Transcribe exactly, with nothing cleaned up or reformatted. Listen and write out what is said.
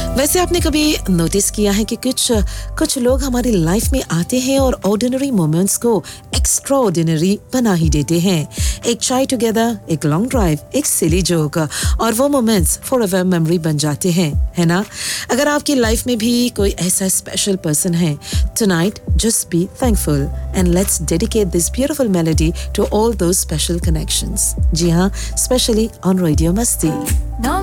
वैसे आपने कभी नोटिस किया है कि कुछ कुछ लोग हमारी लाइफ में आते हैं और ऑर्डिनरी मोमेंट्स को एक्स्ट्रा ऑर्डिनरी बना ही देते हैं। एक चाय टुगेदर, एक लॉन्ग ड्राइव, एक सिली जोक और वो मोमेंट्स फॉरएवर मेमोरी बन जाते हैं, है ना? अगर आपकी लाइफ में भी कोई ऐसा स्पेशल पर्सन है, tonight just be thankful and let's dedicate this beautiful melody to all those special connections. जी हाँ, especially on Radio Masti.